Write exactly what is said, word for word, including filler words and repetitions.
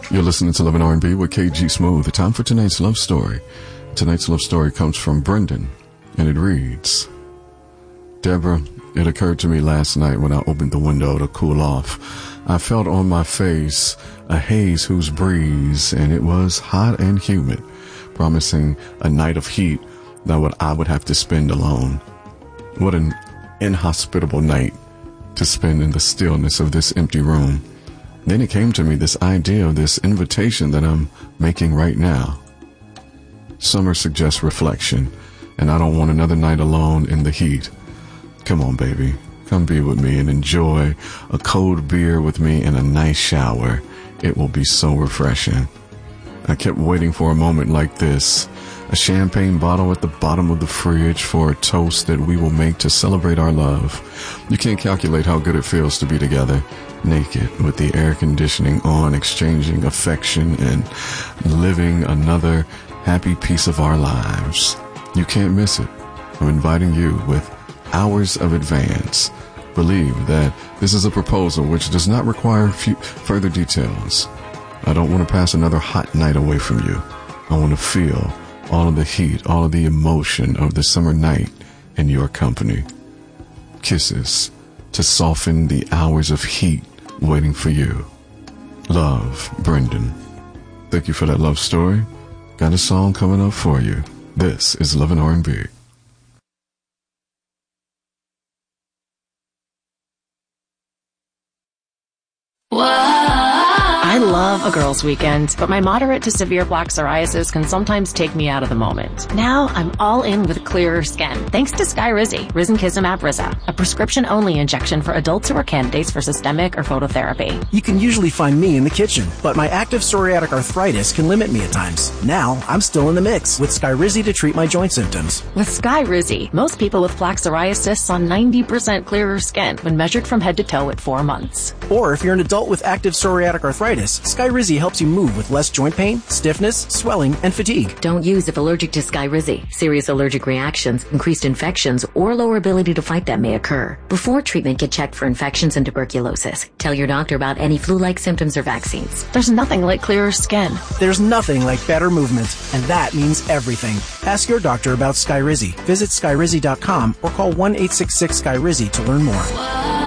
You're listening to Love and R and B with K G Smooth. The time for tonight's love story. Tonight's love story comes from Brendan, and it reads, Deborah, it occurred to me last night when I opened the window to cool off. I felt on my face a haze whose breeze, and it was hot and humid, promising a night of heat that what I would have to spend alone. What an inhospitable night to spend in the stillness of this empty room. Then it came to me, this idea of this invitation that I'm making right now. Summer suggests reflection, and I don't want another night alone in the heat. Come on, baby. Come be with me and enjoy a cold beer with me and a nice shower. It will be so refreshing. I kept waiting for a moment like this. A champagne bottle at the bottom of the fridge for a toast that we will make to celebrate our love. You can't calculate how good it feels to be together, naked, with the air conditioning on, exchanging affection and living another happy piece of our lives. You can't miss it. I'm inviting you with hours of advance. Believe that this is a proposal which does not require few further details. I don't want to pass another hot night away from you. I want to feel all of the heat, all of the emotion of the summer night in your company. Kisses to soften the hours of heat waiting for you. Love, Brendan. Thank you for that love story. Got a song coming up for you. This is Love and R and B. I love a girls' weekend, but my moderate to severe plaque psoriasis can sometimes take me out of the moment. Now I'm all in with clearer skin, thanks to Skyrizi, Risankizumab Riza, a prescription-only injection for adults who are candidates for systemic or phototherapy. You can usually find me in the kitchen, but my active psoriatic arthritis can limit me at times. Now I'm still in the mix with Skyrizi to treat my joint symptoms. With Skyrizi, most people with plaque psoriasis saw ninety percent clearer skin when measured from head to toe at four months. Or if you're an adult with active psoriatic arthritis, Skyrizi helps you move with less joint pain, stiffness, swelling, and fatigue. Don't use if allergic to Skyrizi. Serious allergic reactions, increased infections, or lower ability to fight them may occur. Before treatment, get checked for infections and tuberculosis. Tell your doctor about any flu-like symptoms or vaccines. There's nothing like clearer skin. There's nothing like better movement, and that means everything. Ask your doctor about Skyrizi. Visit Skyrizi dot com or call one eight six six Skyrizi to learn more.